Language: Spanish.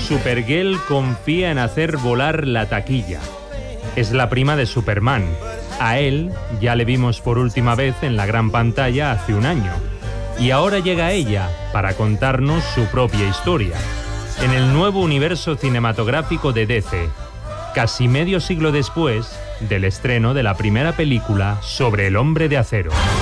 Supergirl confía en hacer volar la taquilla. Es la prima de Superman. A él ya le vimos por última vez en la gran pantalla hace un año. Y ahora llega ella para contarnos su propia historia. En el nuevo universo cinematográfico de DC, casi medio siglo después del estreno de la primera película sobre el Hombre de Acero.